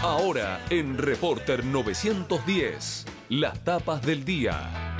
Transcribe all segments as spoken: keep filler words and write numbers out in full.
Ahora en Reporter novecientos diez, las tapas del día.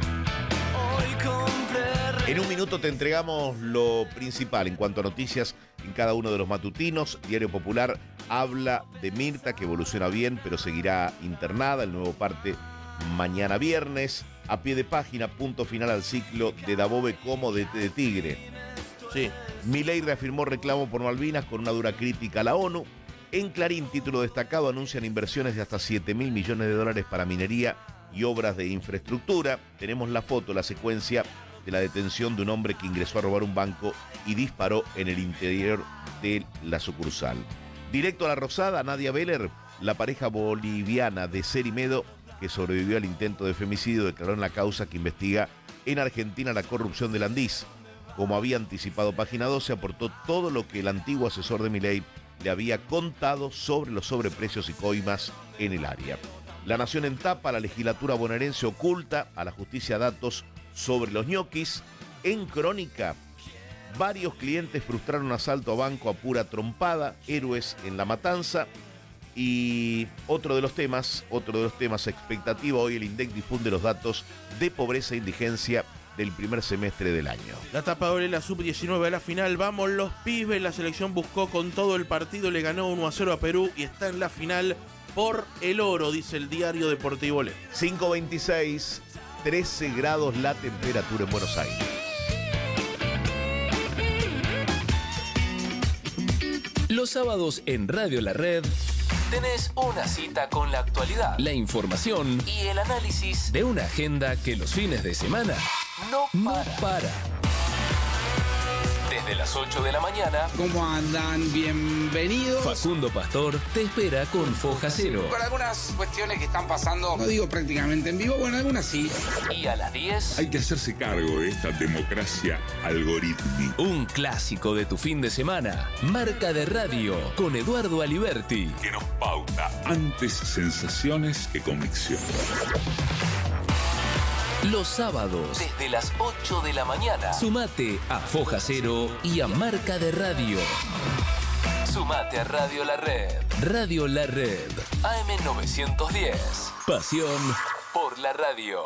En un minuto te entregamos lo principal en cuanto a noticias en cada uno de los matutinos. Diario Popular habla de Mirta, que evoluciona bien, pero seguirá internada. El nuevo parte mañana viernes. A pie de página, punto final al ciclo de Dabove como de, de Tigre. Sí. Milei reafirmó reclamo por Malvinas con una dura crítica a la ONU. En Clarín, título destacado, anuncian inversiones de hasta siete mil millones de dólares para minería y obras de infraestructura. Tenemos la foto, la secuencia de la detención de un hombre que ingresó a robar un banco y disparó en el interior de la sucursal. Directo a la Rosada, Nadia Beller, la pareja boliviana de Cerimedo, que sobrevivió al intento de femicidio, declaró en la causa que investiga en Argentina la corrupción del Andís. Como había anticipado Página doce, aportó todo lo que el antiguo asesor de Milei le había contado sobre los sobreprecios y coimas en el área. La Nación en tapa, la legislatura bonaerense oculta a la justicia datos sobre los ñoquis. En Crónica, varios clientes frustraron asalto a banco a pura trompada, héroes en la matanza. Y otro de los temas, otro de los temas expectativa, hoy el INDEC difunde los datos de pobreza e indigencia del primer semestre del año. La tapa doble, la sub diecinueve a la final, vamos los pibes, la selección buscó con todo el partido, le ganó uno a cero a Perú y está en la final por el oro, dice el diario Deportivo Le. cinco veintiséis, trece grados la temperatura en Buenos Aires. Los sábados en Radio La Red tenés una cita con la actualidad, la información y el análisis de una agenda que los fines de semana no para. No para. Desde las ocho de la mañana. ¿Cómo andan? Bienvenidos. Facundo Pastor te espera con Foja Cero. Con algunas cuestiones que están pasando, no digo prácticamente en vivo, bueno, algunas sí. Y a las diez. Hay que hacerse cargo de esta democracia algorítmica. Un clásico de tu fin de semana. Marca de Radio con Eduardo Aliberti. Que nos pauta antes sensaciones que convicciones. Los sábados, desde las ocho de la mañana, sumate a Foja Cero y a Marca de Radio. Sumate a Radio La Red. Radio La Red. A M novecientos diez. Pasión por la radio.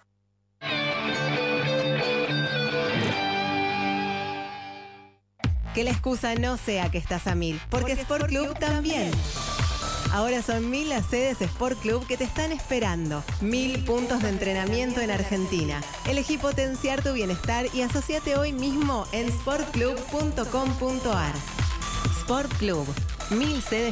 Que la excusa no sea que estás a mil, porque, porque Sport Club, Club también. Ahora son mil las sedes Sport Club que te están esperando. Mil puntos de entrenamiento en Argentina. Elegí potenciar tu bienestar y asociate hoy mismo en sport club punto com punto a r. Sport Club. Mil sedes